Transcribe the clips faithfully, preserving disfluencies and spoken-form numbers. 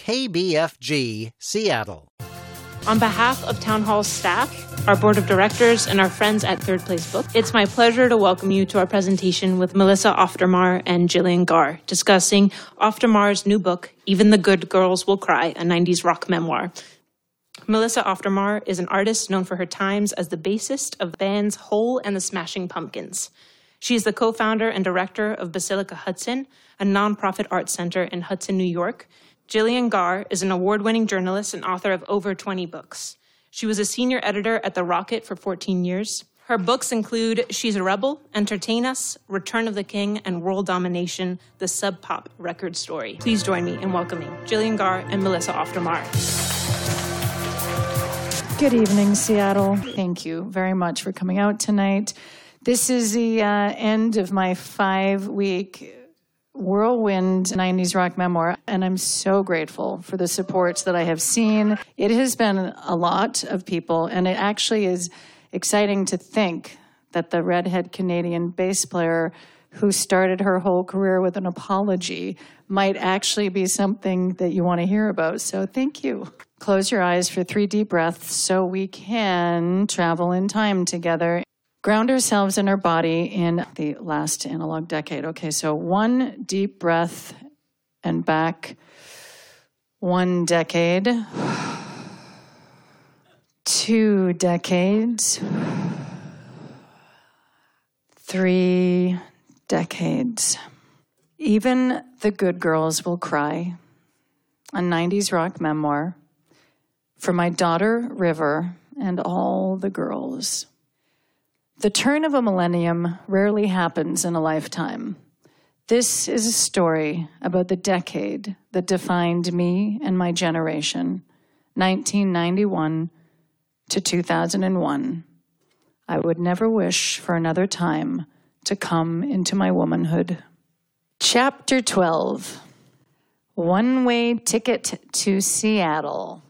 K B F G, Seattle. On behalf of Town Hall staff, our board of directors, and our friends at Third Place Book, it's my pleasure to welcome you to our presentation with Melissa Oftermar and Jillian Garr, discussing Oftermar's new book, Even the Good Girls Will Cry, a nineties rock memoir. Melissa Oftermar is an artist known for her times as the bassist of bands Hole and the Smashing Pumpkins. She is the co-founder and director of Basilica Hudson, a nonprofit art center in Hudson, New York. Jillian Garr is an award-winning journalist and author of over twenty books. She was a senior editor at The Rocket for fourteen years. Her books include She's a Rebel, Entertain Us, Return of the King, and World Domination, the Sub Pop Record Story. Please join me in welcoming Jillian Garr and Melissa Oftermar. Good evening, Seattle. Thank you very much for coming out tonight. This is the uh, end of my five-week whirlwind nineties rock memoir, and I'm so grateful for the support that I have seen. It has been a lot of people, and it actually is exciting to think that the redhead Canadian bass player who started her whole career with an apology might actually be something that you want to hear about. So thank you. Close your eyes for three deep breaths so we can travel in time together. Ground ourselves in our body in the last analog decade. Okay, so one deep breath and back one decade, two decades, three decades. Even the Good Girls Will Cry, a nineties rock memoir for my daughter, River, and all the girls. The turn of a millennium rarely happens in a lifetime. This is a story about the decade that defined me and my generation, nineteen ninety-one to two thousand one. I would never wish for another time to come into my womanhood. Chapter twelve, One-Way Ticket to Seattle.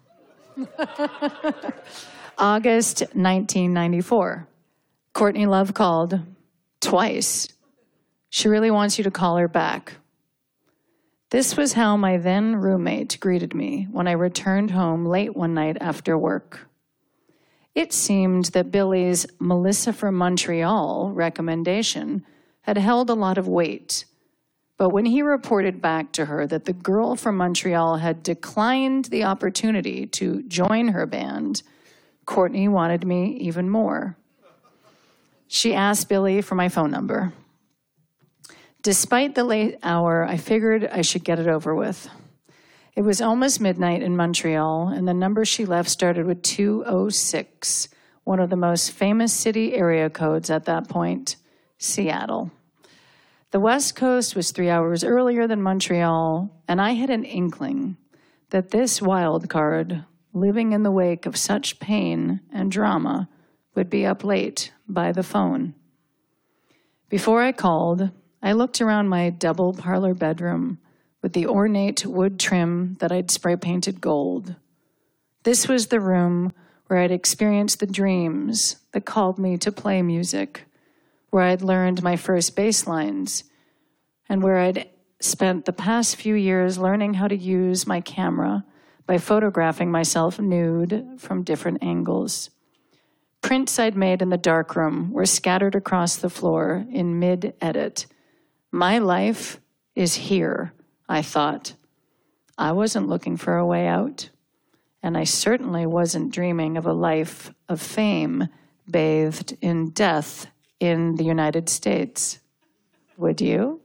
August nineteen ninety-four. Courtney Love called twice. She really wants you to call her back. This was how my then roommate greeted me when I returned home late one night after work. It seemed that Billy's Melissa from Montreal recommendation had held a lot of weight. But when he reported back to her that the girl from Montreal had declined the opportunity to join her band, Courtney wanted me even more. She asked Billy for my phone number. Despite the late hour, I figured I should get it over with. It was almost midnight in Montreal, and the number she left started with two oh six, one of the most famous city area codes at that point, Seattle. The West Coast was three hours earlier than Montreal, and I had an inkling that this wild card, living in the wake of such pain and drama, would be up late by the phone. Before I called, I looked around my double parlor bedroom with the ornate wood trim that I'd spray painted gold. This was the room where I'd experienced the dreams that called me to play music, where I'd learned my first bass lines, and where I'd spent the past few years learning how to use my camera by photographing myself nude from different angles. Prints I'd made in the darkroom were scattered across the floor in mid-edit. My life is here, I thought. I wasn't looking for a way out, and I certainly wasn't dreaming of a life of fame bathed in death in the United States. Would you?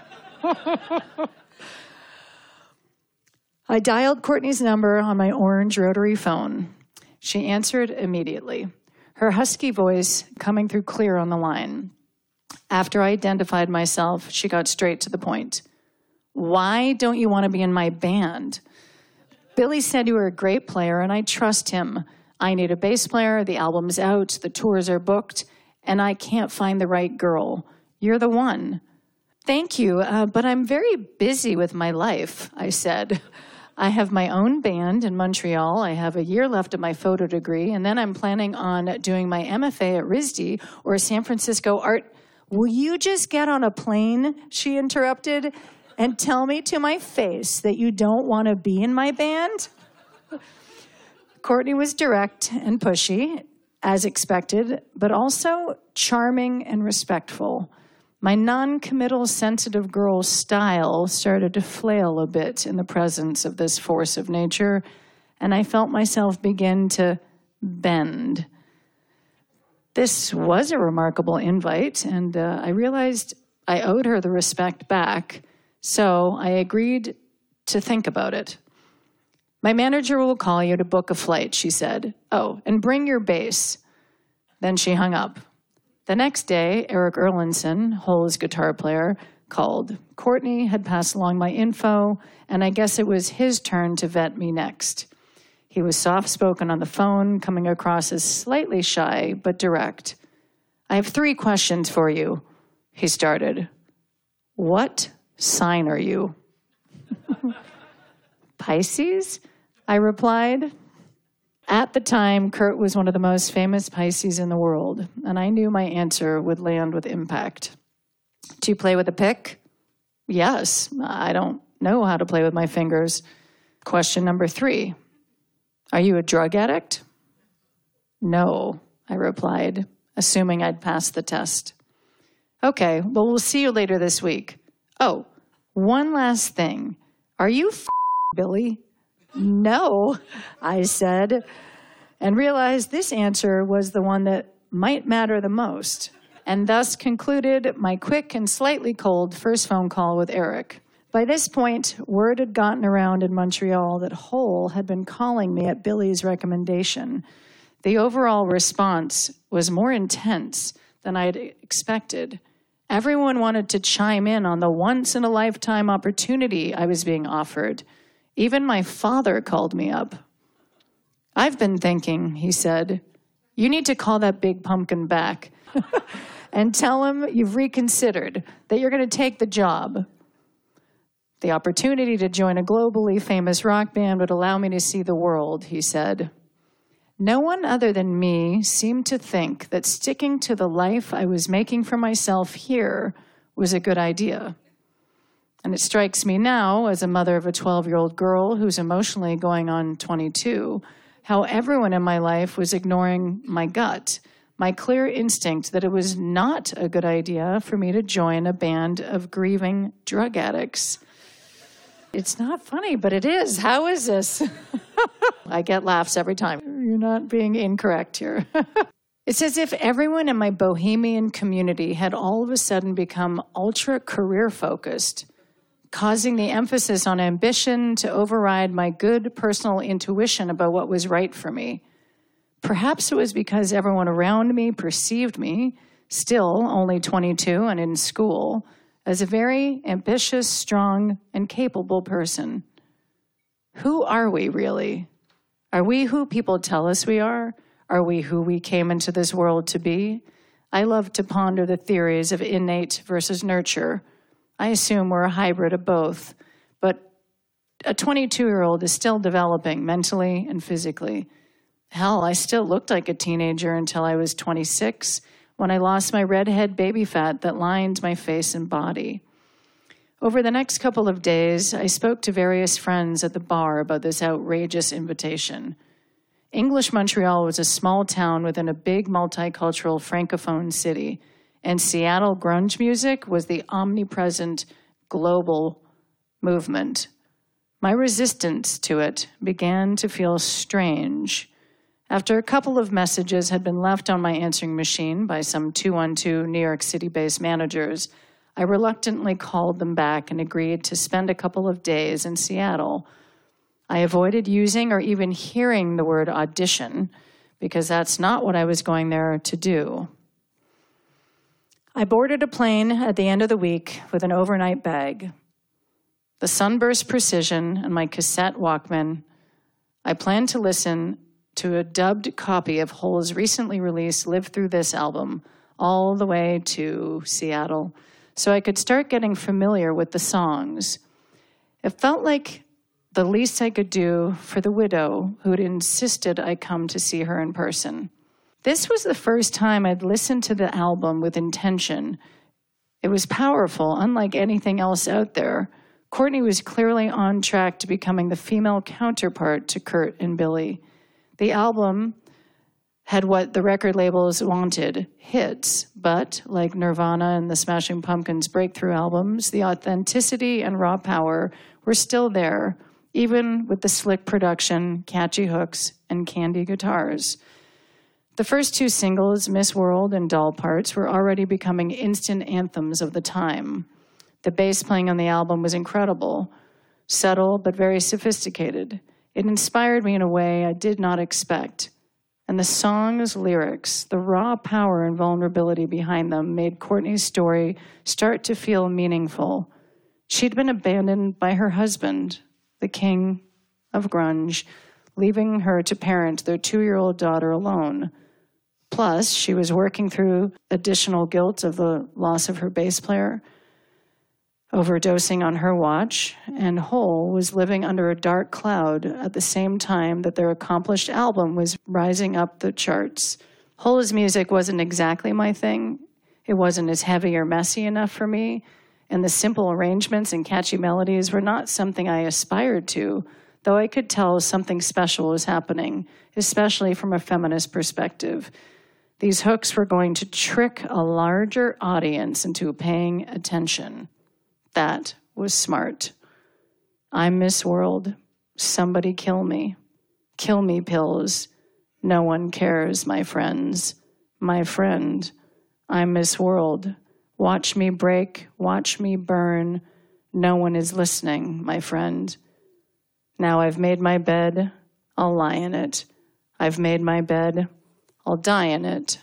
I dialed Courtney's number on my orange rotary phone. She answered immediately, her husky voice coming through clear on the line. After I identified myself, she got straight to the point. Why don't you want to be in my band? Billy said you were a great player, and I trust him. I need a bass player, the album's out, the tours are booked, and I can't find the right girl. You're the one. Thank you, uh, but I'm very busy with my life, I said. I have my own band in Montreal. I have a year left of my photo degree, and then I'm planning on doing my M F A at R I S D or San Francisco Art. Will you just get on a plane? She interrupted. and tell me to my face that you don't want to be in my band? Courtney was direct and pushy, as expected, but also charming and respectful. My non-committal, sensitive girl style started to flail a bit in the presence of this force of nature, and I felt myself begin to bend. This was a remarkable invite, and uh, I realized I owed her the respect back, so I agreed to think about it. My manager will call you to book a flight, she said. Oh, and bring your bass. Then she hung up. The next day, Eric Erlandson, Hole's guitar player, called. Courtney had passed along my info, and I guess it was his turn to vet me next. He was soft-spoken on the phone, coming across as slightly shy, but direct. I have three questions for you, he started. What sign are you? Pisces? I replied. At the time, Kurt was one of the most famous Pisces in the world, and I knew my answer would land with impact. Do you play with a pick? Yes. I don't know how to play with my fingers. Question number three. Are you a drug addict? No, I replied, assuming I'd passed the test. Okay, well, we'll see you later this week. Oh, one last thing. Are you f***, Billy? No, I said, and realized this answer was the one that might matter the most, and thus concluded my quick and slightly cold first phone call with Eric. By this point, word had gotten around in Montreal that Hole had been calling me at Billy's recommendation. The overall response was more intense than I'd expected. Everyone wanted to chime in on the once-in-a-lifetime opportunity I was being offered. Even my father called me up. I've been thinking, he said, you need to call that big pumpkin back and tell him you've reconsidered, that you're going to take the job. The opportunity to join a globally famous rock band would allow me to see the world, he said. No one other than me seemed to think that sticking to the life I was making for myself here was a good idea. And it strikes me now, as a mother of a twelve-year-old girl who's emotionally going on twenty-two, how everyone in my life was ignoring my gut, my clear instinct that it was not a good idea for me to join a band of grieving drug addicts. It's not funny, but it is. How is this? I get laughs every time. You're not being incorrect here. It's as if everyone in my bohemian community had all of a sudden become ultra career-focused, causing the emphasis on ambition to override my good personal intuition about what was right for me. Perhaps it was because everyone around me perceived me, still only twenty-two and in school, as a very ambitious, strong, and capable person. Who are we, really? Are we who people tell us we are? Are we who we came into this world to be? I love to ponder the theories of innate versus nurture. I assume we're a hybrid of both, but a twenty-two-year-old is still developing mentally and physically. Hell, I still looked like a teenager until I was twenty-six, when I lost my redhead baby fat that lined my face and body. Over the next couple of days, I spoke to various friends at the bar about this outrageous invitation. English Montreal was a small town within a big multicultural francophone city, and Seattle grunge music was the omnipresent global movement. My resistance to it began to feel strange. After a couple of messages had been left on my answering machine by some two one two New York City-based managers, I reluctantly called them back and agreed to spend a couple of days in Seattle. I avoided using or even hearing the word audition because that's not what I was going there to do. I boarded a plane at the end of the week with an overnight bag, the Sunburst Precision, and my cassette Walkman. I planned to listen to a dubbed copy of Hole's recently released Live Through This album all the way to Seattle, so I could start getting familiar with the songs. It felt like the least I could do for the widow who'd insisted I come to see her in person. This was the first time I'd listened to the album with intention. It was powerful, unlike anything else out there, Courtney was clearly on track to becoming the female counterpart to Kurt and Billy. The album had what the record labels wanted, hits, but like Nirvana and the Smashing Pumpkins' breakthrough albums, the authenticity and raw power were still there, even with the slick production, catchy hooks, and candy guitars. The first two singles, Miss World and Doll Parts, were already becoming instant anthems of the time. The bass playing on the album was incredible, subtle but very sophisticated. It inspired me in a way I did not expect. And the song's lyrics, the raw power and vulnerability behind them, made Courtney's story start to feel meaningful. She'd been abandoned by her husband, the king of grunge, leaving her to parent their two-year-old daughter alone. Plus, she was working through additional guilt of the loss of her bass player, overdosing on her watch, and Hole was living under a dark cloud at the same time that their accomplished album was rising up the charts. Hole's music wasn't exactly my thing. It wasn't as heavy or messy enough for me, and the simple arrangements and catchy melodies were not something I aspired to, though I could tell something special was happening, especially from a feminist perspective. These hooks were going to trick a larger audience into paying attention. That was smart. I'm Miss World. Somebody kill me. Kill me pills. No one cares, my friends. My friend. I'm Miss World. Watch me break. Watch me burn. No one is listening, my friend. Now I've made my bed. I'll lie in it. I've made my bed. I'll die in it.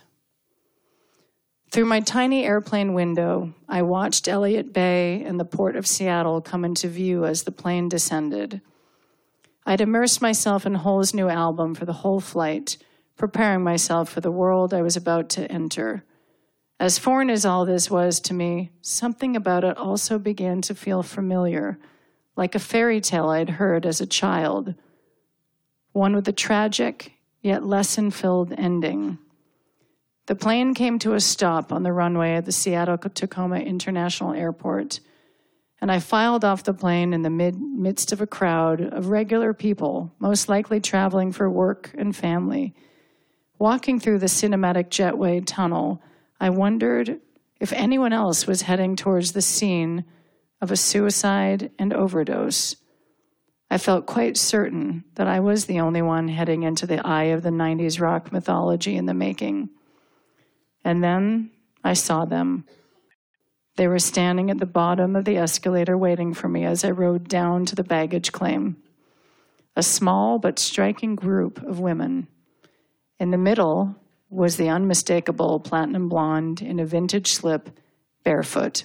Through my tiny airplane window, I watched Elliott Bay and the port of Seattle come into view as the plane descended. I'd immersed myself in Hole's new album for the whole flight, preparing myself for the world I was about to enter. As foreign as all this was to me, something about it also began to feel familiar, like a fairy tale I'd heard as a child, one with a tragic yet lesson-filled ending. The plane came to a stop on the runway at the Seattle-Tacoma International Airport, and I filed off the plane in the mid- midst of a crowd of regular people, most likely traveling for work and family. Walking through the cinematic jetway tunnel, I wondered if anyone else was heading towards the scene of a suicide and overdose. I felt quite certain that I was the only one heading into the eye of the nineties rock mythology in the making. And then I saw them. They were standing at the bottom of the escalator waiting for me as I rode down to the baggage claim. A small but striking group of women. In the middle was the unmistakable platinum blonde in a vintage slip, barefoot.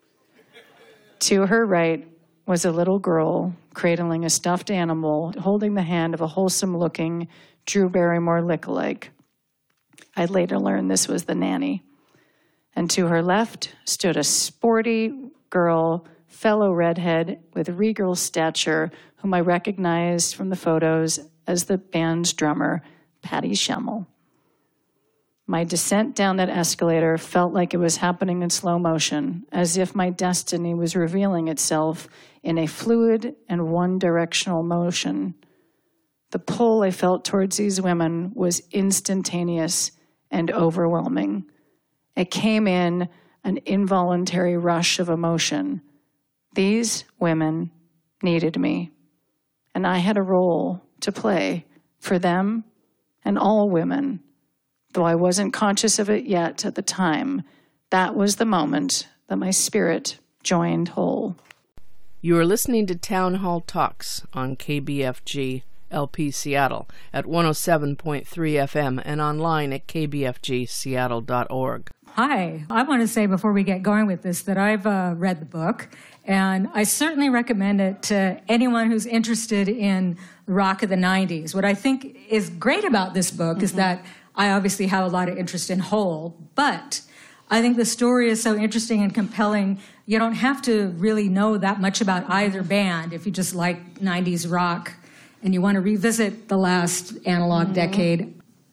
To her right was a little girl cradling a stuffed animal, holding the hand of a wholesome-looking Drew Barrymore lookalike. I'd later learned this was the nanny. And to her left stood a sporty girl, fellow redhead with regal stature, whom I recognized from the photos as the band's drummer, Patty Schemmel. My descent down that escalator felt like it was happening in slow motion, as if my destiny was revealing itself in a fluid and one-directional motion. The pull I felt towards these women was instantaneous and overwhelming. It came in an involuntary rush of emotion. These women needed me, and I had a role to play for them and all women. Though I wasn't conscious of it yet at the time, that was the moment that my spirit joined Hole. You are listening to Town Hall Talks on K B F G L P Seattle at one oh seven point three F M and online at k b f g seattle dot org. Hi. I want to say before we get going with this that I've uh, read the book, and I certainly recommend it to anyone who's interested in the rock of the nineties. What I think is great about this book mm-hmm. is that I obviously have a lot of interest in Hole, but I think the story is so interesting and compelling. You don't have to really know that much about either band if you just like nineties rock and you want to revisit the last analog mm-hmm. decade.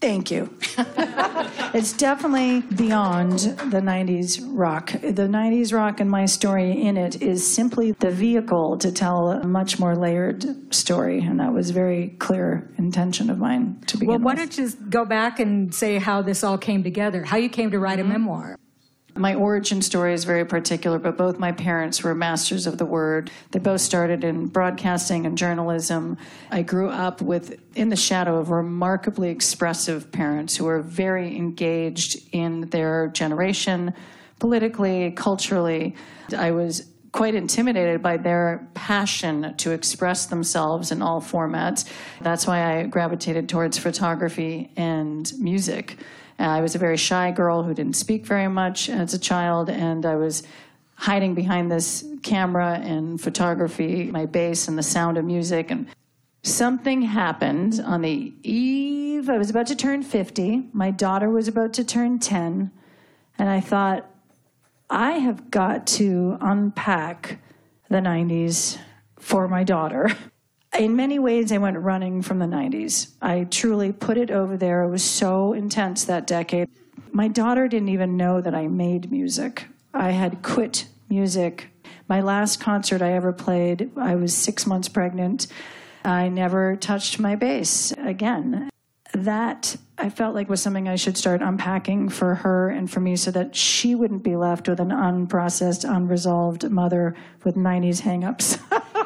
Thank you. It's definitely beyond the nineties rock. The nineties rock and my story in it is simply the vehicle to tell a much more layered story, and that was very clear intention of mine to begin Well, why with. don't you just go back and say how this all came together, how you came to write a memoir? My origin story is very particular, but both my parents were masters of the word. They both started in broadcasting and journalism. I grew up with, in the shadow of remarkably expressive parents who were very engaged in their generation, politically, culturally. I was quite intimidated by their passion to express themselves in all formats. That's why I gravitated towards photography and music. I was a very shy girl who didn't speak very much as a child, and I was hiding behind this camera and photography, my bass and the sound of music. And something happened on the eve. I was about to turn fifty. My daughter was about to turn ten. And I thought, I have got to unpack the nineties for my daughter. In many ways, I went running from the nineties. I truly put it over there. It was so intense that decade. My daughter didn't even know that I made music. I had quit music. My last concert I ever played, I was six months pregnant. I never touched my bass again. That, I felt like, was something I should start unpacking for her and for me so that she wouldn't be left with an unprocessed, unresolved mother with nineties hang-ups.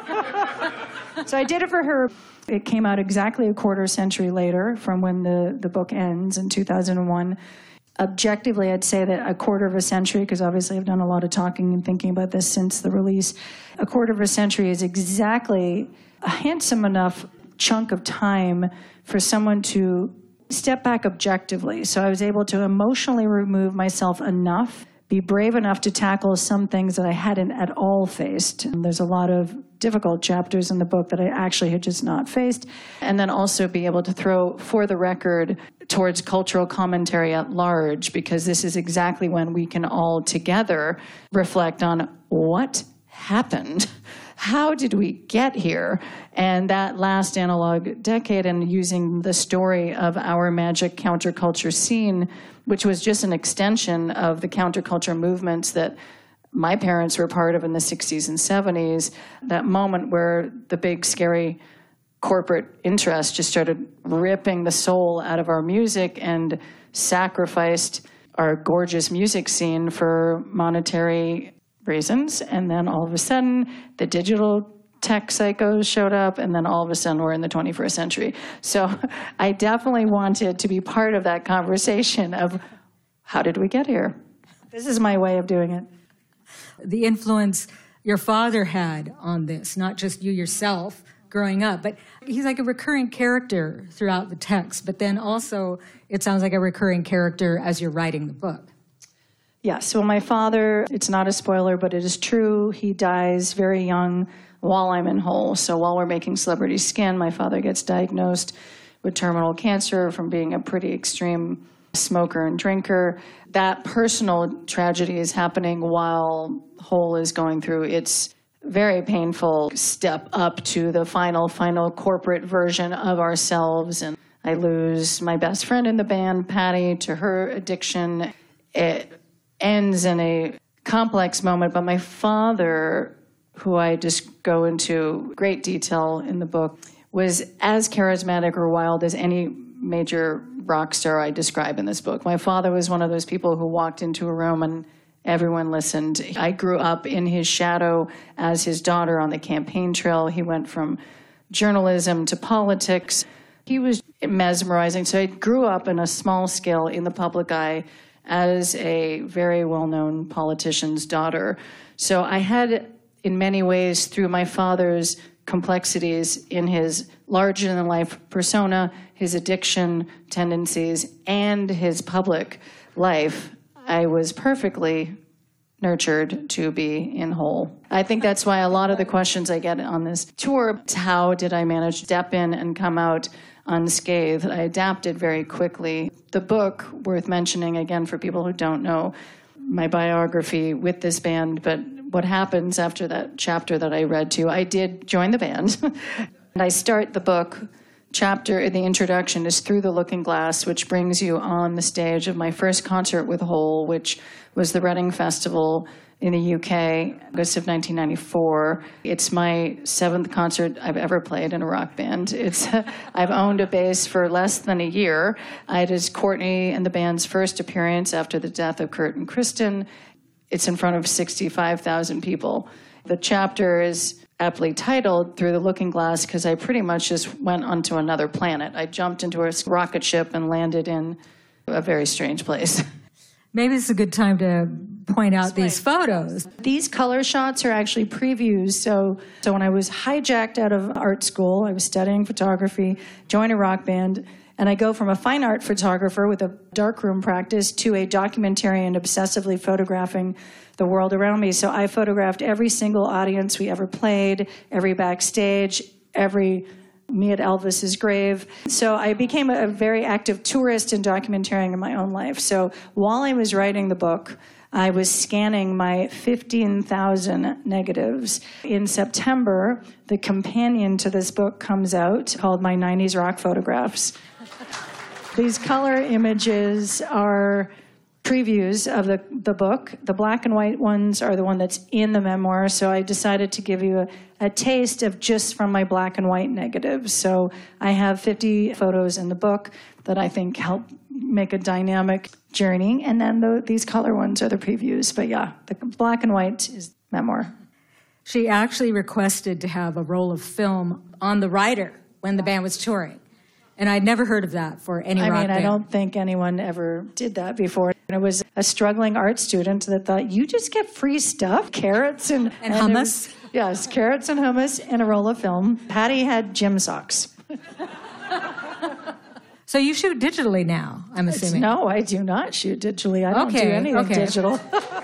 So I did it for her. It came out exactly a quarter century later from when the, the book ends in two thousand one. Objectively, I'd say that a quarter of a century, because obviously I've done a lot of talking and thinking about this since the release, a quarter of a century is exactly a handsome enough chunk of time for someone to step back objectively. So I was able to emotionally remove myself enough, be brave enough to tackle some things that I hadn't at all faced. And there's a lot of difficult chapters in the book that I actually had just not faced. And then also be able to throw, for the record, towards cultural commentary at large, because this is exactly when we can all together reflect on what happened. How did we get here? And that last analog decade, and using the story of our magic counterculture scene, which was just an extension of the counterculture movements that my parents were part of in the sixties and seventies, that moment where the big, scary corporate interest just started ripping the soul out of our music and sacrificed our gorgeous music scene for monetary reasons. And then all of a sudden, the digital tech psychos showed up, and then all of a sudden we're in the twenty-first century. So I definitely wanted to be part of that conversation of how did we get here? This is my way of doing it. The influence your father had on this, not just you yourself growing up, but he's like a recurring character throughout the text, but then also it sounds like a recurring character as you're writing the book. Yes, well, my father, it's not a spoiler, but it is true, he dies very young while I'm in Whole. So while we're making Celebrity Skin, my father gets diagnosed with terminal cancer from being a pretty extreme smoker and drinker. That personal tragedy is happening while Whole is going through its very painful step up to the final, final corporate version of ourselves. And I lose my best friend in the band, Patty, to her addiction. It ends in a complex moment, but my father, who I just go into great detail in the book, was as charismatic or wild as any major rock star I describe in this book. My father was one of those people who walked into a room and everyone listened. I grew up in his shadow as his daughter on the campaign trail. He went from journalism to politics. He was mesmerizing. So I grew up in a small scale in the public eye as a very well-known politician's daughter. So I had, in many ways, through my father's complexities in his larger-than-life persona, his addiction tendencies, and his public life, I was perfectly nurtured to be in Whole. I think that's why a lot of the questions I get on this tour, how did I manage to step in and come out unscathed? I adapted very quickly. The book, worth mentioning again for people who don't know my biography with this band, but what happens after that chapter that I read to you, I did join the band. And I start the book chapter in the introduction is Through the Looking Glass, which brings you on the stage of my first concert with Hole, which was the Reading Festival in the U K, August of nineteen ninety-four. It's my seventh concert I've ever played in a rock band. It's I've owned a bass for less than a year. It is Courtney and the band's first appearance after the death of Kurt and Kristen. It's in front of sixty-five thousand people. The chapter is aptly titled Through the Looking Glass because I pretty much just went onto another planet. I jumped into a rocket ship and landed in a very strange place. Maybe it's a good time to point out these photos. These color shots are actually previews. So, so when I was hijacked out of art school, I was studying photography, joined a rock band, and I go from a fine art photographer with a darkroom practice to a documentarian obsessively photographing the world around me. So I photographed every single audience we ever played, every backstage, every me at Elvis's grave. So I became a very active tourist and documentarian in my own life. So while I was writing the book, I was scanning my fifteen thousand negatives. In September, the companion to this book comes out called My nineties Rock Photographs. These color images are previews of the, the book. The black and white ones are the one that's in the memoir, so I decided to give you a, a taste of just from my black and white negatives. So I have fifty photos in the book that I think help make a dynamic journey, and then the, these color ones are the previews. But yeah, the black and white is memoir. She actually requested to have a roll of film on the writer when the band was touring. And I'd never heard of that for any I rock mean, band. I don't think anyone ever did that before. And I was a struggling art student that thought, you just get free stuff, carrots and... And, and hummus? Was, yes, carrots and hummus and a roll of film. Patty had gym socks. So you shoot digitally now, I'm assuming. No, I do not shoot digitally. I don't okay, do anything okay. digital.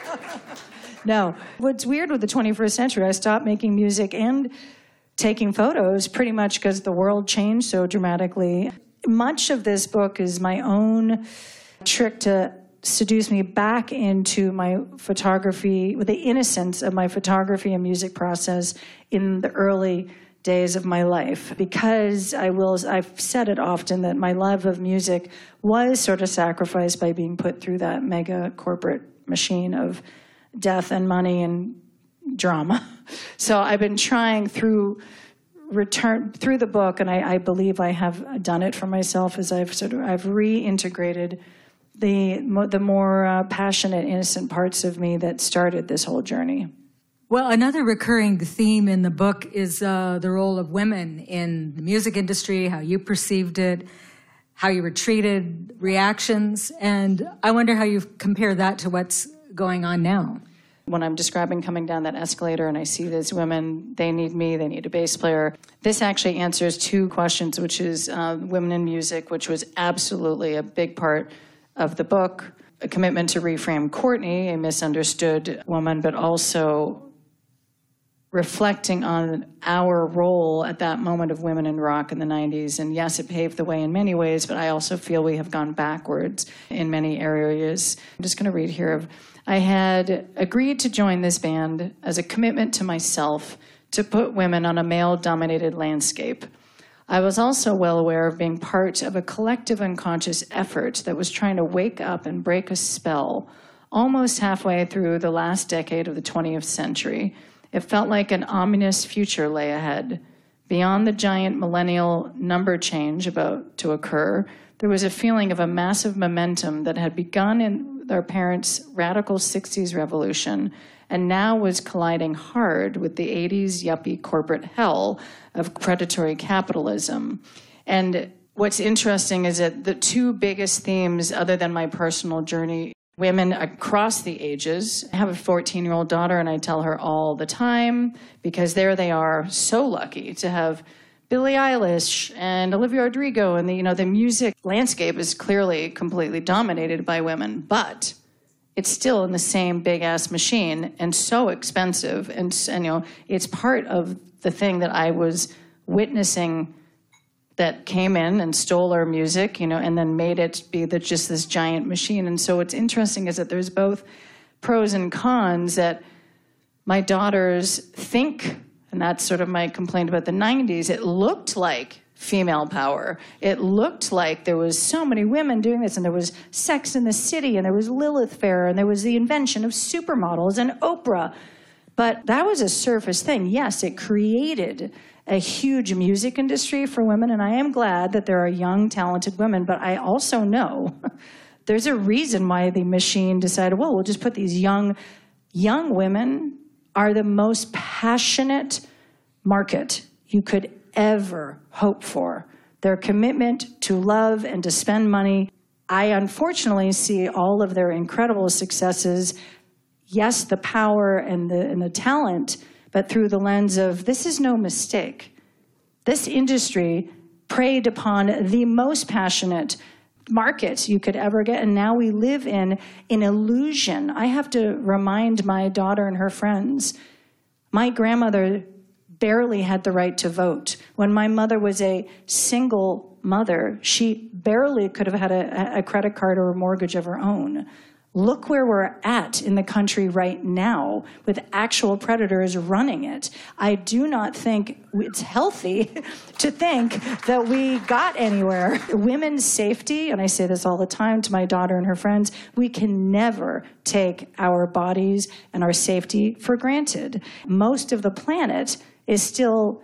No. What's weird with the twenty-first century, I stopped making music and taking photos pretty much because the world changed so dramatically. Much of this book is my own trick to seduce me back into my photography, with the innocence of my photography and music process in the early days of my life. Because I will, I've said it often that my love of music was sort of sacrificed by being put through that mega corporate machine of death and money and drama. So I've been trying through return through the book, and I, I believe I have done it for myself, as I've sort of I've reintegrated the the more uh, passionate, innocent parts of me that started this whole journey. Well, another recurring theme in the book is uh, the role of women in the music industry, how you perceived it, how you were treated, reactions, and I wonder how you compare that to what's going on now. When I'm describing coming down that escalator and I see these women, they need me, they need a bass player. This actually answers two questions, which is uh, women in music, which was absolutely a big part of the book, a commitment to reframe Courtney, a misunderstood woman, but also reflecting on our role at that moment of women in rock in the nineties. And yes, it paved the way in many ways, but I also feel we have gone backwards in many areas. I'm just going to read here of, I had agreed to join this band as a commitment to myself to put women on a male-dominated landscape. I was also well aware of being part of a collective unconscious effort that was trying to wake up and break a spell almost halfway through the last decade of the twentieth century. It felt like an ominous future lay ahead. Beyond the giant millennial number change about to occur, there was a feeling of a massive momentum that had begun in our parents' radical sixties revolution and now was colliding hard with the eighties yuppie corporate hell of predatory capitalism. And what's interesting is that the two biggest themes, other than my personal journey, women across the ages. I have a fourteen-year-old daughter, and I tell her all the time, because there they are, so lucky to have Billie Eilish and Olivia Rodrigo, and the, you know, the music landscape is clearly completely dominated by women, but it's still in the same big-ass machine and so expensive, and, and you know, it's part of the thing that I was witnessing that came in and stole our music, you know, and then made it be the, just this giant machine. And so what's interesting is that there's both pros and cons, that my daughters think, and that's sort of my complaint about the nineties, it looked like female power. It looked like there was so many women doing this, and there was Sex in the City, and there was Lilith Fair, and there was the invention of supermodels and Oprah. But that was a surface thing. Yes, it created a huge music industry for women, and I am glad that there are young, talented women, but I also know there's a reason why the machine decided, well, we'll just put these young, young women are the most passionate market you could ever hope for. Their commitment to love and to spend money. I unfortunately see all of their incredible successes, yes, the power and the, and the talent, but through the lens of, this is no mistake. This industry preyed upon the most passionate market you could ever get, and now we live in an illusion. I have to remind my daughter and her friends, my grandmother barely had the right to vote. When my mother was a single mother, she barely could have had a, a credit card or a mortgage of her own. Look where we're at in the country right now with actual predators running it. I do not think it's healthy to think that we got anywhere. Women's safety, and I say this all the time to my daughter and her friends, we can never take our bodies and our safety for granted. Most of the planet is still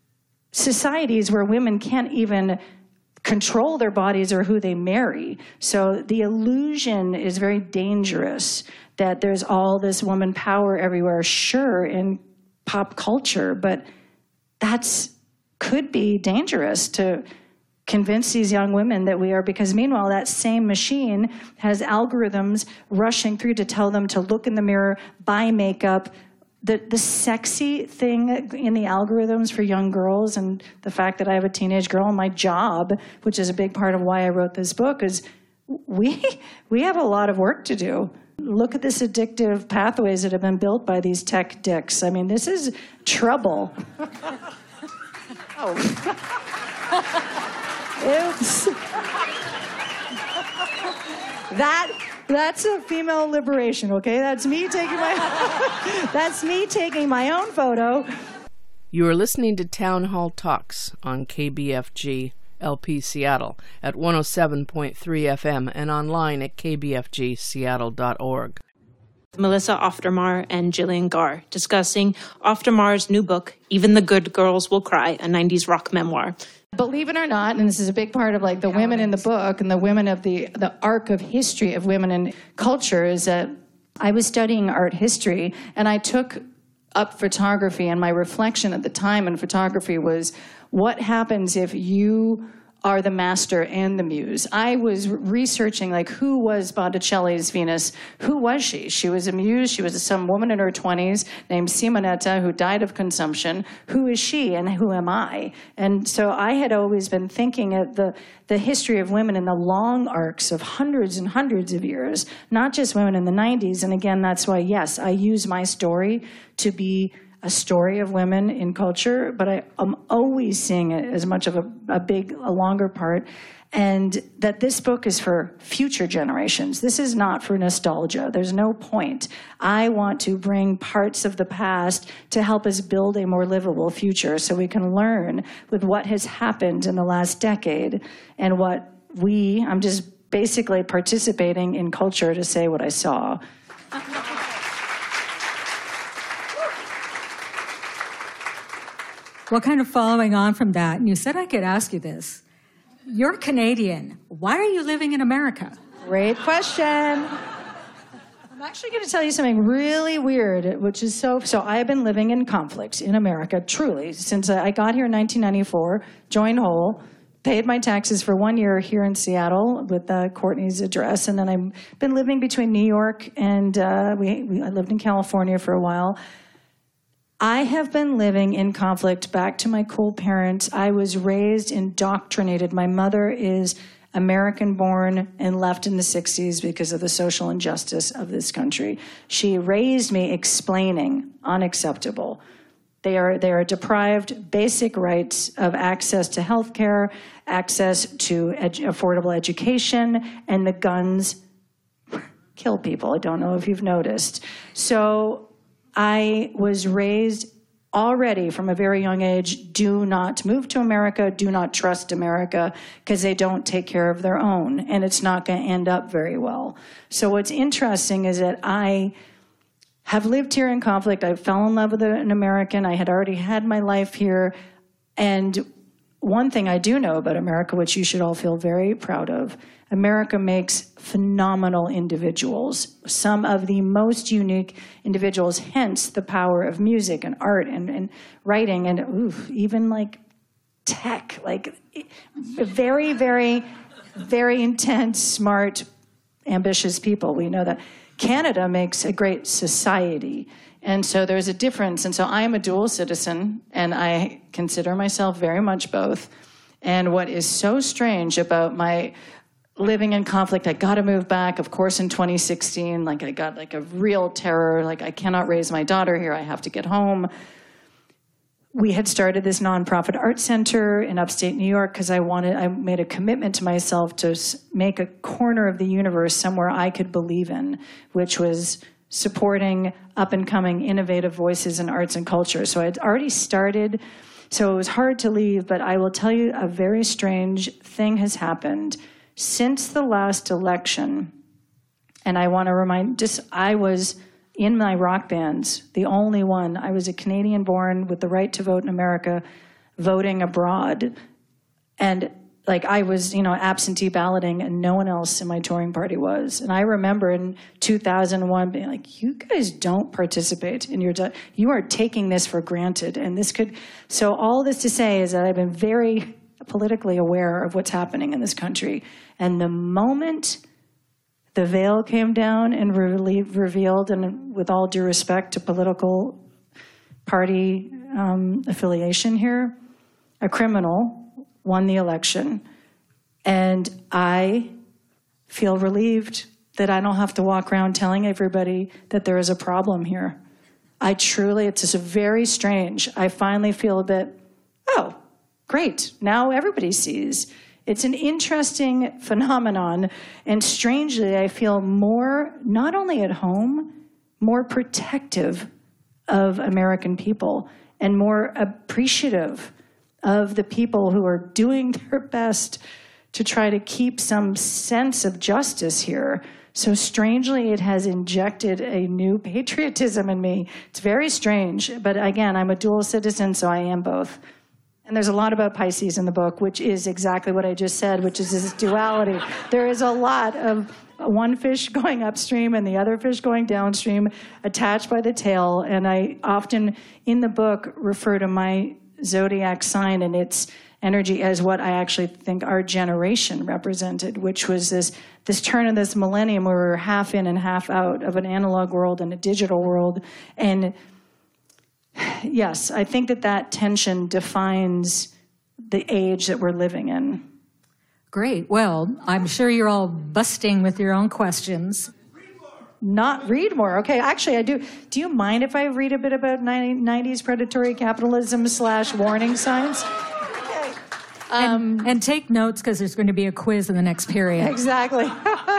societies where women can't even control their bodies or who they marry. So the illusion is very dangerous that there's all this woman power everywhere, sure, in pop culture, but that's could be dangerous to convince these young women that we are, because meanwhile that same machine has algorithms rushing through to tell them to look in the mirror, buy makeup. The the sexy thing in the algorithms for young girls, and the fact that I have a teenage girl in my job, which is a big part of why I wrote this book, is we we have a lot of work to do. Look at this addictive pathways that have been built by these tech dicks. I mean, this is trouble. Oh. Oops. That... That's a female liberation, okay? That's me taking my that's me taking my own photo. You are listening to Town Hall Talks on K B F G L P Seattle at one oh seven point three F M and online at k b f g seattle dot org. Melissa Oftermar and Jillian Garr discussing Oftermar's new book, Even the Good Girls Will Cry, a nineties rock memoir. Believe it or not, and this is a big part of like the women in the book and the women of the, the arc of history of women in culture, is that I was studying art history and I took up photography, and my reflection at the time in photography was, what happens if you are the master and the muse? I was researching, like, who was Botticelli's Venus? Who was she? She was a muse. She was some woman in her twenties named Simonetta who died of consumption. Who is she and who am I? And so I had always been thinking of the, the history of women in the long arcs of hundreds and hundreds of years, not just women in the nineties. And again, that's why, yes, I use my story to be a story of women in culture, but I, I'm always seeing it as much of a, a big, a longer part, and that this book is for future generations. This is not for nostalgia. There's no point. I want to bring parts of the past to help us build a more livable future so we can learn with what has happened in the last decade and what we, I'm just basically participating in culture to say what I saw. Well, kind of following on from that, and you said I could ask you this. You're Canadian. Why are you living in America? Great question. I'm actually going to tell you something really weird, which is so... So I have been living in conflict in America, truly, since I got here in nineteen ninety-four, joined Whole, paid my taxes for one year here in Seattle with uh, Courtney's address, and then I've been living between New York and uh, we, we, I lived in California for a while. I have been living in conflict back to my cool parents. I was raised indoctrinated. My mother is American-born and left in the sixties because of the social injustice of this country. She raised me explaining unacceptable. They are, they are deprived basic rights of access to health care, access to edu- affordable education, and the guns kill people. I don't know if you've noticed. So I was raised already from a very young age, do not move to America, do not trust America, because they don't take care of their own, and it's not going to end up very well. So what's interesting is that I have lived here in conflict. I fell in love with an American. I had already had my life here. And one thing I do know about America, which you should all feel very proud of, America makes phenomenal individuals, some of the most unique individuals, hence the power of music and art and, and writing and oof, even like tech, like very, very, very intense, smart, ambitious people. We know that. Canada makes a great society. And so there's a difference. And so I am a dual citizen, and I consider myself very much both. And what is so strange about my living in conflict, I got to move back, of course, in twenty sixteen. Like, I got like a real terror. Like, I cannot raise my daughter here. I have to get home. We had started this nonprofit art center in upstate New York because I wanted, I made a commitment to myself to make a corner of the universe somewhere I could believe in, which was supporting up-and-coming innovative voices in arts and culture. So I had already started, so it was hard to leave, but I will tell you a very strange thing has happened. Since the last election, and I want to remind, just I was in my rock bands, the only one. I was a Canadian born with the right to vote in America, voting abroad. And like I was, you know, absentee balloting, and no one else in my touring party was. And I remember in two thousand one being like, you guys don't participate in your, you are taking this for granted. And this could, so all this to say is that I've been very politically aware of what's happening in this country. And the moment the veil came down and re- revealed, and with all due respect to political party um, affiliation here, a criminal won the election. And I feel relieved that I don't have to walk around telling everybody that there is a problem here. I truly, it's just very strange. I finally feel a bit, oh, great, now everybody sees. It's an interesting phenomenon, and strangely, I feel more, not only at home, more protective of American people and more appreciative of the people who are doing their best to try to keep some sense of justice here. So strangely, it has injected a new patriotism in me. It's very strange, but again, I'm a dual citizen, so I am both. And there's a lot about Pisces in the book, which is exactly what I just said, which is this duality. There is a lot of one fish going upstream and the other fish going downstream, attached by the tail. And I often, in the book, refer to my zodiac sign and its energy as what I actually think our generation represented, which was this, this turn of this millennium where we were half in and half out of an analog world and a digital world. And yes, I think that that tension defines the age that we're living in. Great. Well, I'm sure you're all busting with your own questions. Not read more. Okay, actually, I do. Do you mind if I read a bit about nineties predatory capitalism slash warning signs? Okay. Um, and, and take notes, because there's going to be a quiz in the next period. Exactly.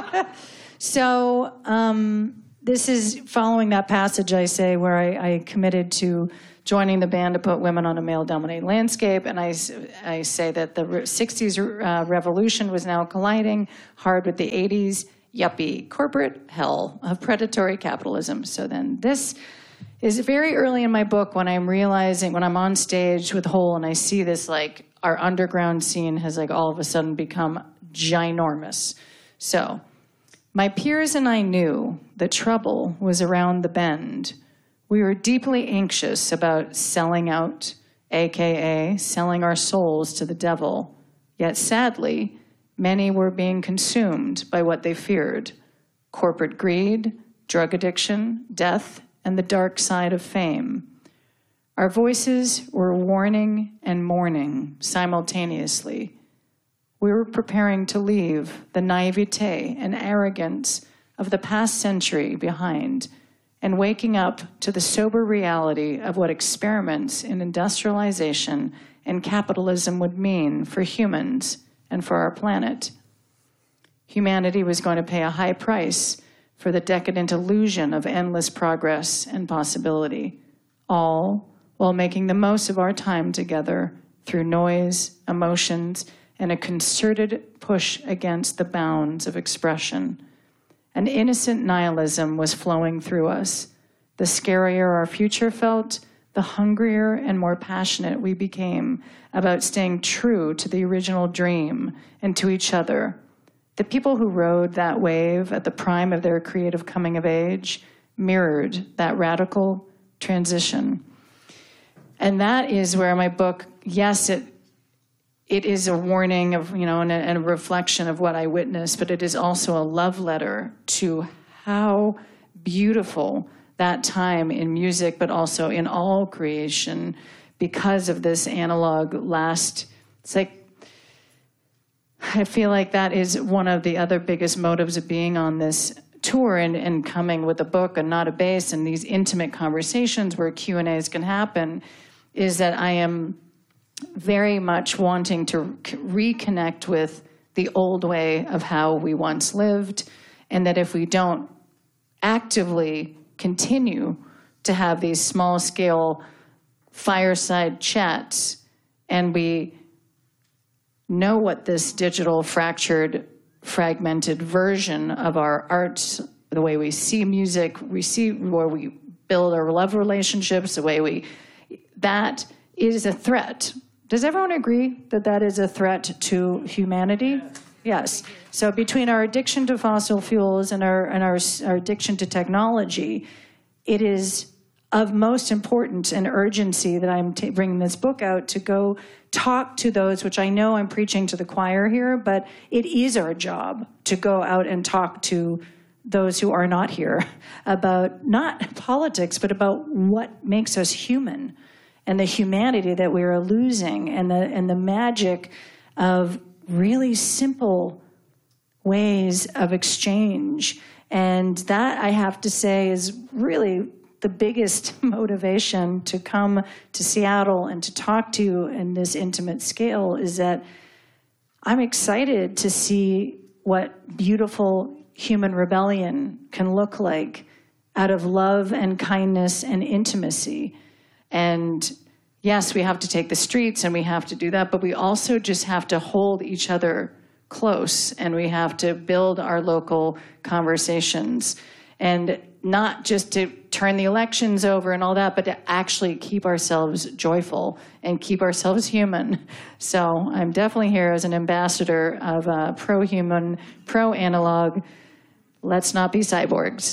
So um, this is following that passage I say where I, I committed to joining the band to put women on a male-dominated landscape, and I, I say that the sixties uh, revolution was now colliding hard with the eighties yuppie corporate hell of predatory capitalism. So then this is very early in my book when I'm realizing, when I'm on stage with Hole and I see this, like, our underground scene has, like, all of a sudden become ginormous. So my peers and I knew the trouble was around the bend. We were deeply anxious about selling out, A K A selling our souls to the devil. Yet sadly, many were being consumed by what they feared: corporate greed, drug addiction, death, and the dark side of fame. Our voices were warning and mourning simultaneously. We were preparing to leave the naivete and arrogance of the past century behind and waking up to the sober reality of what experiments in industrialization and capitalism would mean for humans and for our planet. Humanity was going to pay a high price for the decadent illusion of endless progress and possibility, all while making the most of our time together through noise, emotions, and a concerted push against the bounds of expression. An innocent nihilism was flowing through us. The scarier our future felt, the hungrier and more passionate we became about staying true to the original dream and to each other. The people who rode that wave at the prime of their creative coming of age mirrored that radical transition. And that is where my book, yes, it it is a warning of, you know, and a, and a reflection of what I witnessed, but it is also a love letter to how beautiful that time in music, but also in all creation, because of this analog last, it's like, I feel like that is one of the other biggest motives of being on this tour and, and coming with a book and not a bass and these intimate conversations where Q and A's can happen, is that I am very much wanting to reconnect with the old way of how we once lived, and that if we don't actively continue to have these small-scale fireside chats, and we know what this digital, fractured, fragmented version of our arts, the way we see music, we see where we build our love relationships, the way we, that is a threat. Does everyone agree that that is a threat to humanity? Yes. So between our addiction to fossil fuels and our and our, our addiction to technology, it is of most importance and urgency that I'm t- bringing this book out to go talk to those, which I know I'm preaching to the choir here, but it is our job to go out and talk to those who are not here about not politics, but about what makes us human and the humanity that we are losing, and the and the magic of really simple ways of exchange. And that, I have to say, is really the biggest motivation to come to Seattle and to talk to you in this intimate scale, is that I'm excited to see what beautiful human rebellion can look like out of love and kindness and intimacy. And yes, we have to take the streets and we have to do that, but we also just have to hold each other close, and we have to build our local conversations, and not just to turn the elections over and all that, but to actually keep ourselves joyful and keep ourselves human. So I'm definitely here as an ambassador of uh, pro-human, pro-analog. Let's not be cyborgs.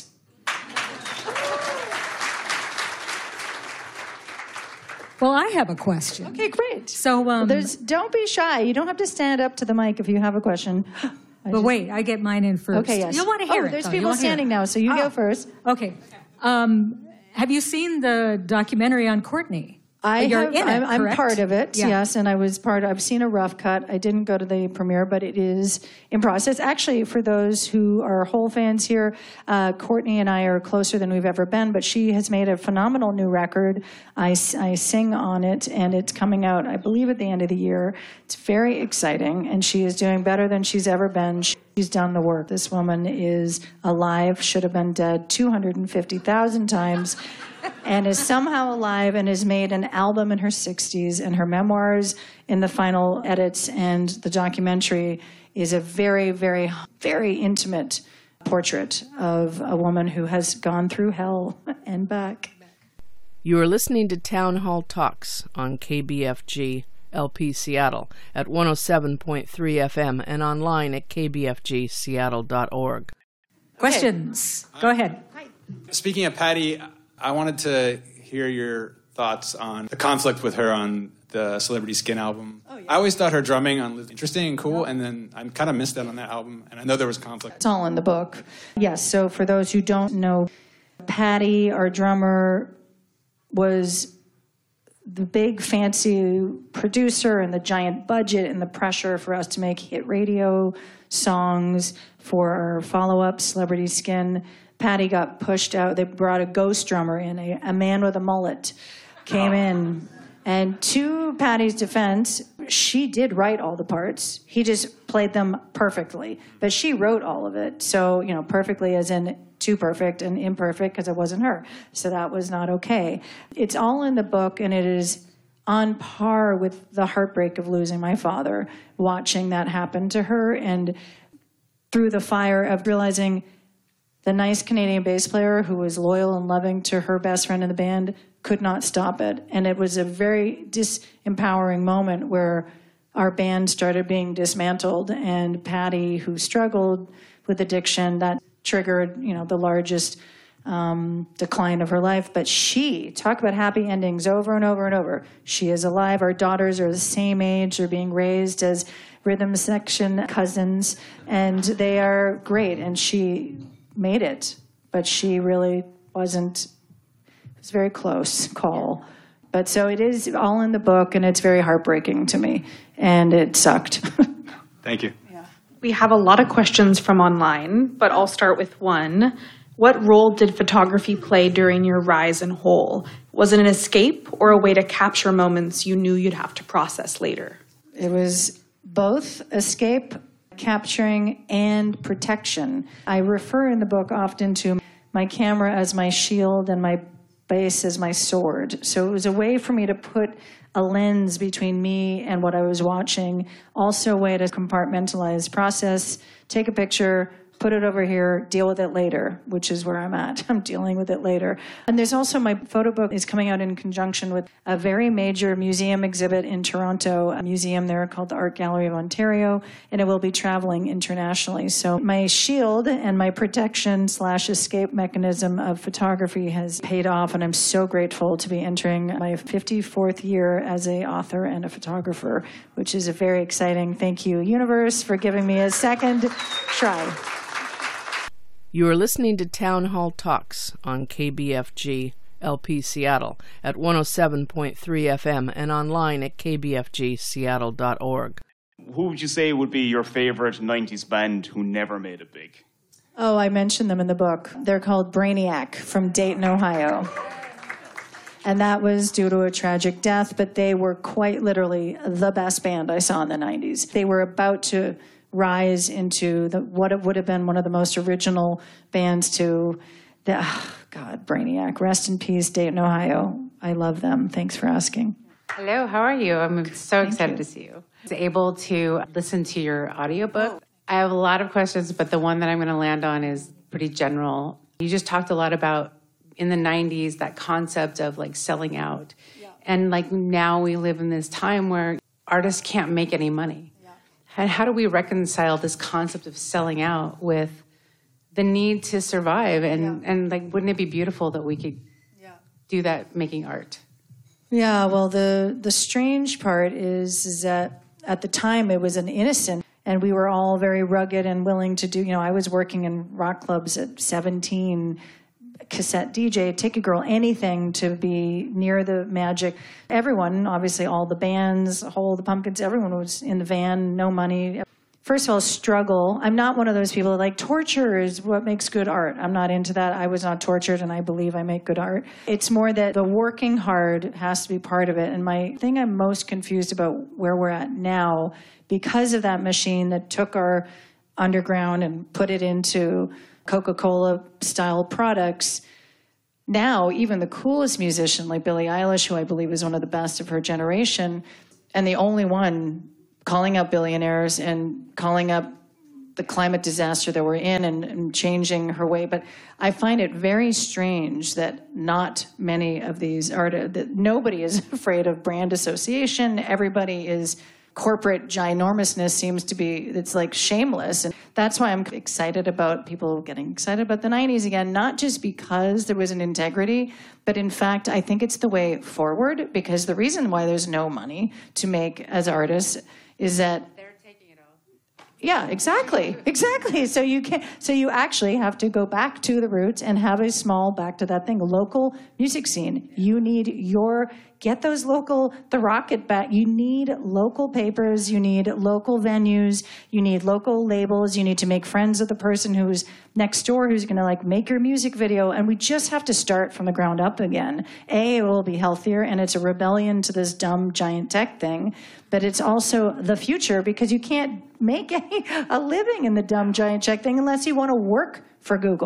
Well, I have a question. Okay, great. So, um, There's, don't be shy. You don't have to stand up to the mic if you have a question. I but just- wait, I get mine in first. Okay, yes. You'll want to hear oh, it. there's though. people You'll wanna hear standing it. now, so you Oh, go first. Okay. Um, have you seen the documentary on Courtney? I You're have, in it, I'm, I'm correct? part of it, Yeah. yes, and I was part. I've seen a rough cut. I didn't go to the premiere, but it is in process. Actually, for those who are Hole fans here, uh, Courtney and I are closer than we've ever been. But she has made a phenomenal new record. I, I sing on it, and it's coming out, I believe, at the end of the year. It's very exciting, and she is doing better than she's ever been. She's done the work. This woman is alive, should have been dead two hundred fifty thousand times. And is somehow alive, and has made an album in her sixties, and her memoirs in the final edits, and the documentary is a very, very, very intimate portrait of a woman who has gone through hell and back. You are listening to Town Hall Talks on K B F G L P Seattle at one oh seven point three F M and online at k b f g seattle dot org. Questions? Go ahead. Speaking of Patty, I wanted to hear your thoughts on the conflict with her on the Celebrity Skin album. Oh, yeah. I always thought her drumming on was interesting and cool, and then I kind of missed that on that album, and I know there was conflict. It's all in the book. Yes, so for those who don't know, Patty, our drummer, was the big fancy producer and the giant budget and the pressure for us to make hit radio songs for our follow-up, Celebrity Skin. Patty got pushed out. They brought a ghost drummer in, a, a man with a mullet came in. And to Patty's defense, she did write all the parts. He just played them perfectly. But she wrote all of it. So, you know, perfectly as in too perfect and imperfect because it wasn't her. So that was not okay. It's all in the book, and it is on par with the heartbreak of losing my father, watching that happen to her, and through the fire of realizing the nice Canadian bass player who was loyal and loving to her best friend in the band could not stop it. And it was a very disempowering moment where our band started being dismantled, and Patty, who struggled with addiction, that triggered, you know, the largest um, decline of her life. But she, talk about happy endings over and over and over. She is alive. Our daughters are the same age. They're being raised as rhythm section cousins, and they are great. And she made it, but she really wasn't. It was a very close call. But so it is all in the book, and it's very heartbreaking to me, and it sucked. Thank you. Yeah. We have a lot of questions from online, but I'll start with one. What role did photography play during your rise and Hole? Was it an escape or a way to capture moments you knew you'd have to process later? It was both escape, capturing, and protection. I refer in the book often to my camera as my shield and my bass as my sword. So it was a way for me to put a lens between me and what I was watching, also a way to compartmentalize, process, take a picture, put it over here, deal with it later, which is where I'm at. I'm dealing with it later. And there's also my photo book is coming out in conjunction with a very major museum exhibit in Toronto, a museum there called the Art Gallery of Ontario, and it will be traveling internationally. So my shield and my protection slash escape mechanism of photography has paid off, and I'm so grateful to be entering my fifty-fourth year as an author and a photographer, which is a very exciting. Thank you, universe, for giving me a second try. You are listening to Town Hall Talks on K B F G L P Seattle at one oh seven point three F M and online at k b f g seattle dot org. Who would you say would be your favorite nineties band who never made it big? Oh, I mentioned them in the book. They're called Brainiac from Dayton, Ohio. And that was due to a tragic death, but they were quite literally the best band I saw in the nineties. They were about to rise into the, what it would have been one of the most original bands to the, oh God, Brainiac. Rest in peace, Dayton, Ohio. I love them. Thanks for asking. Hello, how are you? I'm so Thank excited you. to see you. I was able to listen to your audiobook. I have a lot of questions, but the one that I'm going to land on is pretty general. You just talked a lot about in the nineties, that concept of like selling out. Yeah. And like now we live in this time where artists can't make any money. And how do we reconcile this concept of selling out with the need to survive? And, yeah. and like, wouldn't it be beautiful that we could yeah. do that making art? Yeah, well, the, the strange part is, is that at the time it was an innocent, and we were all very rugged and willing to do, you know, I was working in rock clubs at seventeen, cassette D J, Ticket Girl, anything to be near the magic. Everyone, obviously all the bands, Hole, the Pumpkins, everyone was in the van, no money. First of all, struggle. I'm not one of those people that like torture is what makes good art. I'm not into that. I was not tortured, and I believe I make good art. It's more that the working hard has to be part of it. And my thing I'm most confused about where we're at now, because of that machine that took our underground and put it into Coca-Cola style products. Now, even the coolest musician like Billie Eilish, who I believe is one of the best of her generation, and the only one calling up billionaires and calling up the climate disaster that we're in and, and changing her way. But I find it very strange that not many of these artists, that nobody is afraid of brand association. Everybody is corporate ginormousness seems to be, it's like shameless. And that's why I'm excited about people getting excited about the nineties again, not just because there was an integrity, but in fact, I think it's the way forward, because the reason why there's no money to make as artists is that they're taking it all. Yeah, exactly, exactly. So you can, so you actually have to go back to the roots and have a small, back to that thing, local music scene. You need your, get those local, the rocket back. You need local papers, you need local venues, you need local labels, you need to make friends with the person who's next door who's gonna like make your music video. And we just have to start from the ground up again. A, it will be healthier, and it's a rebellion to this dumb giant tech thing, but it's also the future, because you can't make any, a living in the dumb giant tech thing unless you want to work for Google.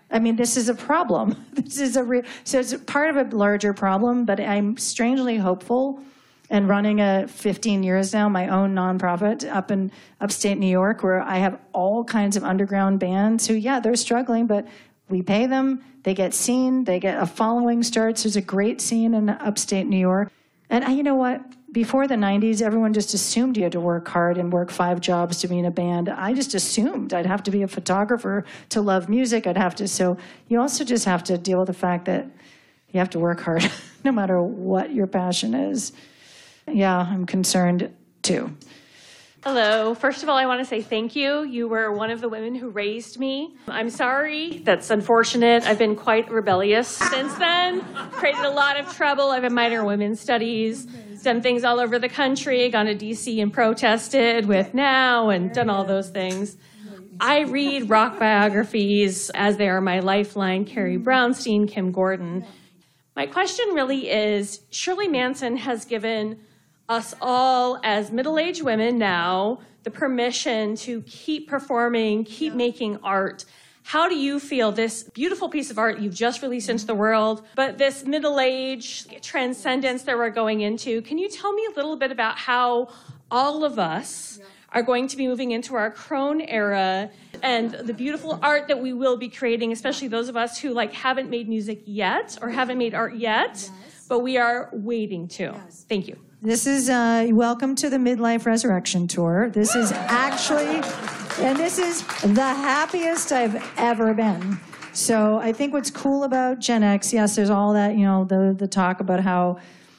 I mean, this is a problem. This is a re- so it's part of a larger problem, but I'm strangely hopeful. And running a fifteen years now, my own nonprofit up in upstate New York, where I have all kinds of underground bands who, yeah, they're struggling, but we pay them, they get seen, they get a following starts. There's a great scene in upstate New York. And I, you know what? Before the nineties, everyone just assumed you had to work hard and work five jobs to be in a band. I just assumed I'd have to be a photographer to love music. I'd have to. So you also just have to deal with the fact that you have to work hard no matter what your passion is. Yeah, I'm concerned too. Hello. First of all, I want to say thank you. You were one of the women who raised me. I'm sorry. That's unfortunate. I've been quite rebellious since then. Created a lot of trouble. I have a minor in women's studies. Done things all over the country. Gone to D C and protested with NOW and done all those things. I read rock biographies as they are my lifeline. Carrie Brownstein, Kim Gordon. My question really is, Shirley Manson has given us all as middle-aged women now the permission to keep performing, keep making art. How do you feel this beautiful piece of art you've just released into the world, but this middle-age transcendence that we're going into? Can you tell me a little bit about how all of us are going to be moving into our crone era and the beautiful art that we will be creating, especially those of us who like haven't made music yet or haven't made art yet, yes. but we are waiting to. Yes. Thank you. This is, uh, welcome to the Midlife Resurrection Tour. This is actually, and this is the happiest I've ever been. So I think what's cool about Gen X, yes, there's all that, you know, the, the talk about how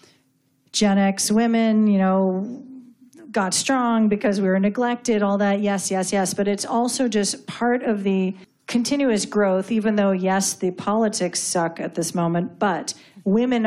Gen X women, you know, got strong because we were neglected, all that, yes, yes, yes. But it's also just part of the continuous growth, even though, yes, the politics suck at this moment, but women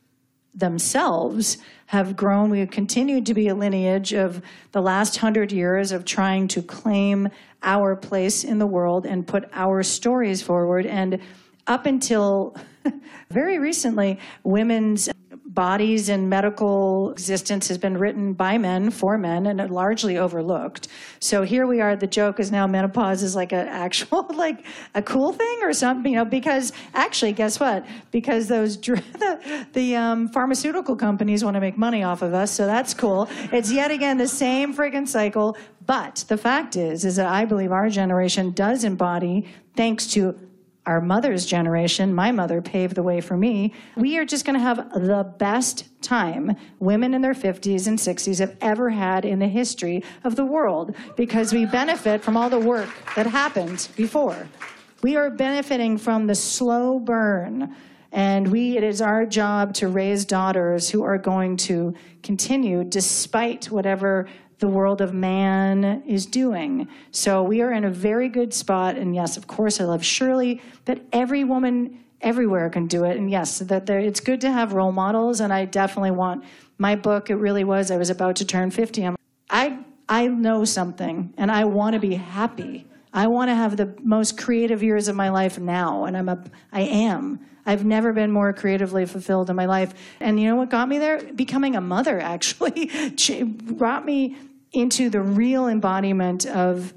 themselves have grown. We have continued to be a lineage of the last hundred years of trying to claim our place in the world and put our stories forward. And up until very recently, women's bodies and medical existence has been written by men for men and largely overlooked. So here we are. The joke is now menopause is like an actual, like a cool thing or something, you know, because actually, guess what? Because those, the, the um, pharmaceutical companies want to make money off of us. So that's cool. It's yet again the same friggin' cycle. But the fact is, is that I believe our generation does embody, thanks to our mother's generation, my mother paved the way for me. We are just going to have the best time women in their fifties and sixties have ever had in the history of the world because we benefit from all the work that happened before. We are benefiting from the slow burn, and we it is our job to raise daughters who are going to continue despite whatever the world of man is doing. So we are in a very good spot. And yes, of course, I love Shirley, but every woman everywhere can do it. And yes, that there, it's good to have role models. And I definitely want my book. It really was. I was about to turn fifty. I'm, I I know something, and I want to be happy. I want to have the most creative years of my life now, and I'm a I am. I've never been more creatively fulfilled in my life. And you know what got me there? Becoming a mother, actually, brought me into the real embodiment of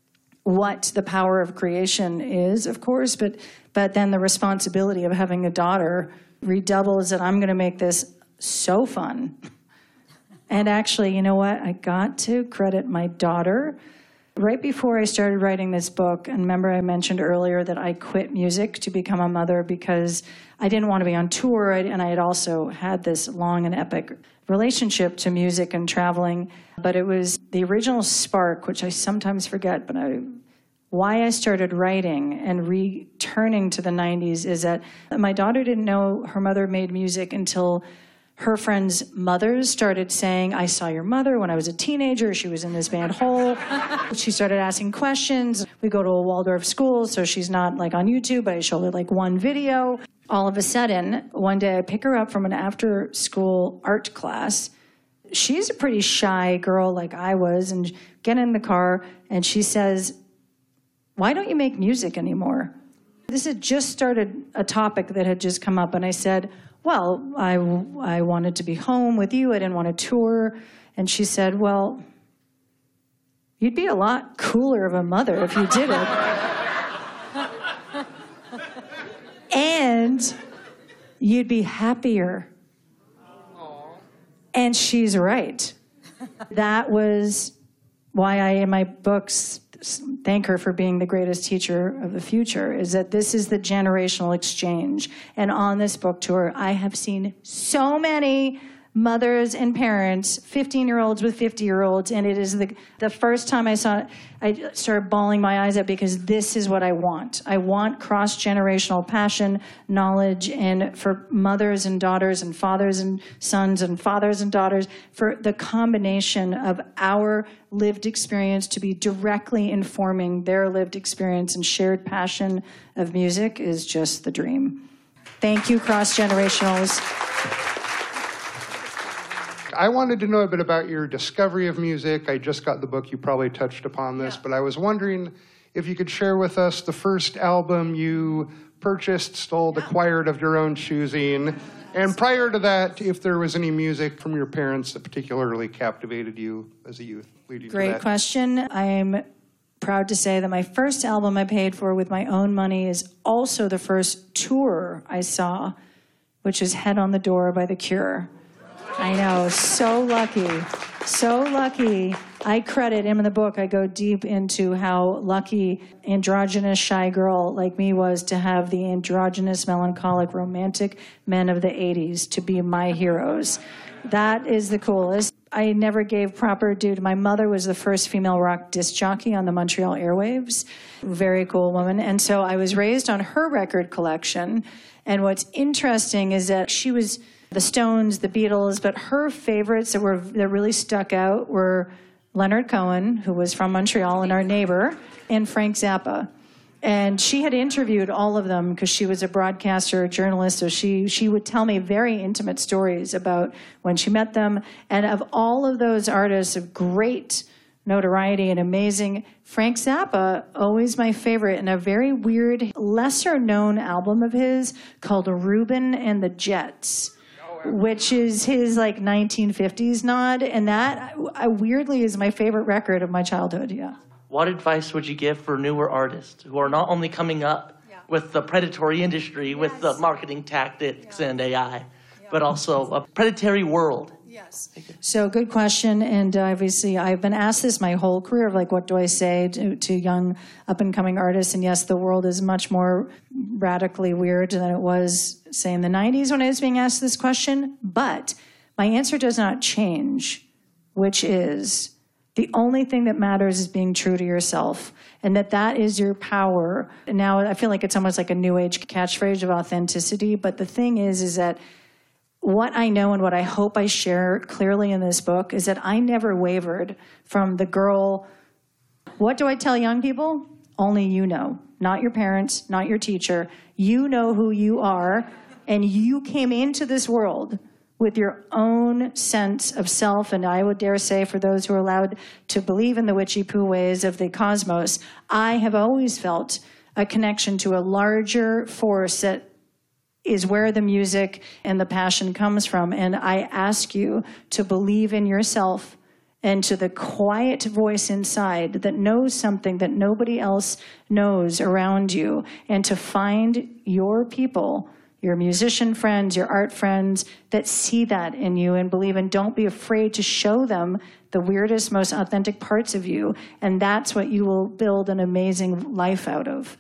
what the power of creation is, of course, but but then the responsibility of having a daughter redoubles that I'm going to make this so fun. And actually, you know what? I got to credit my daughter. Right before I started writing this book, and remember I mentioned earlier that I quit music to become a mother because I didn't want to be on tour, and I had also had this long and epic relationship to music and traveling. But it was the original spark, which I sometimes forget, but I, why I started writing and returning to the nineties is that my daughter didn't know her mother made music until her friends' mothers started saying, I saw your mother when I was a teenager. She was in this band Hole. She started asking questions. We go to a Waldorf school, so she's not like on YouTube. I show her like one video. All of a sudden, one day I pick her up from an after-school art class. She's a pretty shy girl like I was, and get in the car, and she says, why don't you make music anymore? This had just started a topic that had just come up, and I said, well, I, I wanted to be home with you. I didn't want to tour. And she said, well, you'd be a lot cooler of a mother if you did it. And you'd be happier. And she's right. That was why I, in my books, thank her for being the greatest teacher of the future, is that this is the generational exchange. And on this book tour, I have seen so many mothers and parents, fifteen-year-olds with fifty-year-olds, and it is the the first time I saw it, I started bawling my eyes out because this is what I want. I want cross-generational passion, knowledge, and for mothers and daughters and fathers and sons and fathers and daughters, for the combination of our lived experience to be directly informing their lived experience and shared passion of music is just the dream. Thank you, cross-generationals. I wanted to know a bit about your discovery of music. I just got the book. You probably touched upon this, yeah. But I was wondering if you could share with us the first album you purchased, stole, yeah. acquired of your own choosing. And prior to that, if there was any music from your parents that particularly captivated you as a youth leading Great to that. question. I'm proud to say that my first album I paid for with my own money is also the first tour I saw, which is Head on the Door by The Cure. I know, so lucky, so lucky. I credit him in the book. I go deep into how lucky androgynous shy girl like me was to have the androgynous, melancholic, romantic men of the eighties to be my heroes. That is the coolest. I never gave proper due to my mother was the first female rock disc jockey on the Montreal airwaves. Very cool woman. And so I was raised on her record collection. And what's interesting is that she was the Stones, the Beatles, but her favorites that were that really stuck out were Leonard Cohen, who was from Montreal and our neighbor, and Frank Zappa. And she had interviewed all of them because she was a broadcaster, a journalist, so she, she would tell me very intimate stories about when she met them. And of all of those artists of great notoriety and amazing, Frank Zappa, always my favorite, and a very weird, lesser-known album of his called Reuben and the Jets, which is his like nineteen fifties nod, and that uh, weirdly is my favorite record of my childhood. Yeah. What advice would you give for newer artists who are not only coming up yeah. with the predatory industry, yes. with the marketing tactics yeah. and A I, yeah. but also a predatory world? Yes. So good question, and obviously I've been asked this my whole career of like, what do I say to, to young up-and-coming artists? And yes, the world is much more radically weird than it was, say, in the nineties when I was being asked this question. But my answer does not change, which is the only thing that matters is being true to yourself, and that that is your power. And now I feel like it's almost like a new age catchphrase of authenticity. But the thing is, is that what I know and what I hope I share clearly in this book is that I never wavered from the girl. What do I tell young people? Only you know, not your parents, not your teacher. You know who you are, and you came into this world with your own sense of self, and I would dare say for those who are allowed to believe in the witchy-poo ways of the cosmos, I have always felt a connection to a larger force that is where the music and the passion comes from. And I ask you to believe in yourself and to the quiet voice inside that knows something that nobody else knows around you, and to find your people, your musician friends, your art friends that see that in you and believe, and don't be afraid to show them the weirdest, most authentic parts of you. And that's what you will build an amazing life out of.